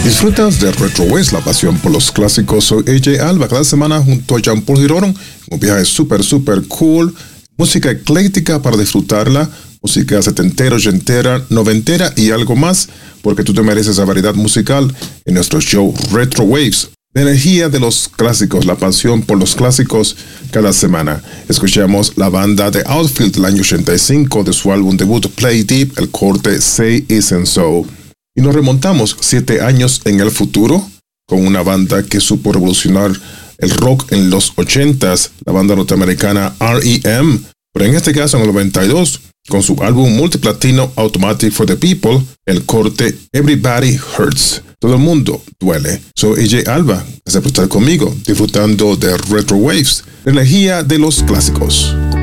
Disfrutas de Retro Waves, la pasión por los clásicos. Soy AJ Alba, cada semana junto a Jean Paul Girón, un viaje súper cool, música ecléctica para disfrutarla, música setentera, ochentera, noventera y algo más, porque tú te mereces la variedad musical en nuestro show Retro Waves. La energía de los clásicos, la pasión por los clásicos cada semana. Escuchamos la banda de Outfield del año 85 de su álbum debut Play Deep, el corte Say Isn't So. Y nos remontamos 7 años en el futuro con una banda que supo revolucionar el rock en los 80s, la banda norteamericana R.E.M., pero en este caso en el 92, con su álbum multiplatino Automatic for the People, el corte Everybody Hurts. Todo el mundo duele. Soy AJ Alba, gracias por estar conmigo, disfrutando de Retro Waves, la energía de los clásicos.